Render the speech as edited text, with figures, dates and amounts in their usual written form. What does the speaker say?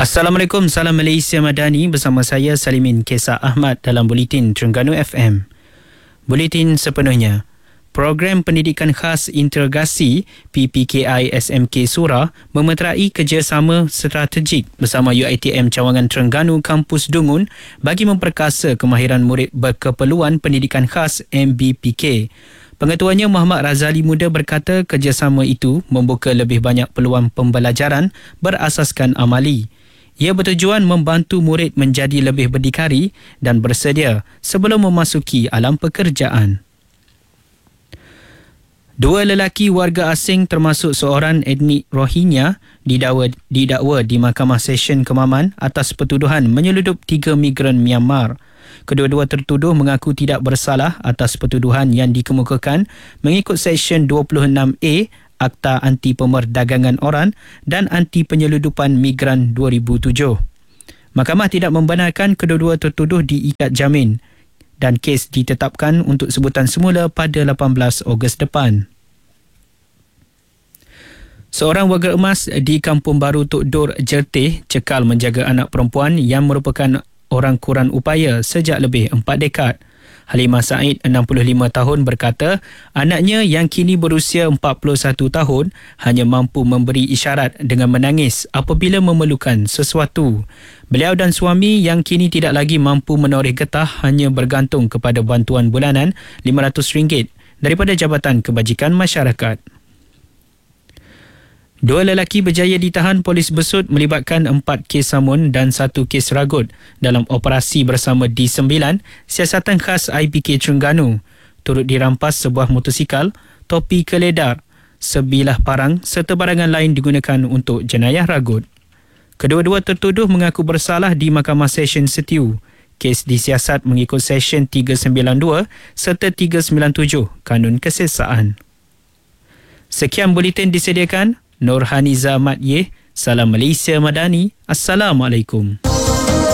Assalamualaikum, salam Malaysia Madani, bersama saya Salimin Kesah Ahmad dalam Buletin Terengganu FM. Buletin sepenuhnya. Program Pendidikan Khas Integrasi PPKI SMK Surah memeterai kerjasama strategik bersama UiTM Cawangan Terengganu Kampus Dungun bagi memperkasa kemahiran murid berkeperluan pendidikan khas MBPK. Pengetuanya Muhammad Razali Muda berkata kerjasama itu membuka lebih banyak peluang pembelajaran berasaskan amali. Ia bertujuan membantu murid menjadi lebih berdikari dan bersedia sebelum memasuki alam pekerjaan. Dua lelaki warga asing termasuk seorang etnik Rohingya didakwa di Mahkamah Session Kemaman atas pertuduhan menyeludup 3 migran Myanmar. Kedua-dua tertuduh mengaku tidak bersalah atas pertuduhan yang dikemukakan mengikut Seksyen 26A Akta Anti Pemerdagangan Orang dan Anti Penyeludupan Migran 2007. Mahkamah tidak membenarkan kedua-dua tertuduh diikat jamin dan kes ditetapkan untuk sebutan semula pada 18 Ogos depan. Seorang warga emas di Kampung Baru Tok Dor, Jerteh cekal menjaga anak perempuan yang merupakan orang kuran upaya sejak lebih 4 dekad. Halimah Said, 65 tahun berkata, anaknya yang kini berusia 41 tahun hanya mampu memberi isyarat dengan menangis apabila memerlukan sesuatu. Beliau dan suami yang kini tidak lagi mampu menoreh getah hanya bergantung kepada bantuan bulanan RM500 daripada Jabatan Kebajikan Masyarakat. Dua lelaki berjaya ditahan polis Besut melibatkan 4 kes samun dan 1 kes ragut dalam operasi bersama D9 Siasatan Khas IPK Terengganu. Turut dirampas sebuah motosikal, topi keledar, sebilah parang serta barangan lain digunakan untuk jenayah ragut. Kedua-dua tertuduh mengaku bersalah di Mahkamah Session Setiu. Kes disiasat mengikut Seksyen 392 serta 397 Kanun Kesesaan. Sekian buletin disediakan Nurhaniza Mat Yeh. Salam Malaysia Madani. Assalamualaikum.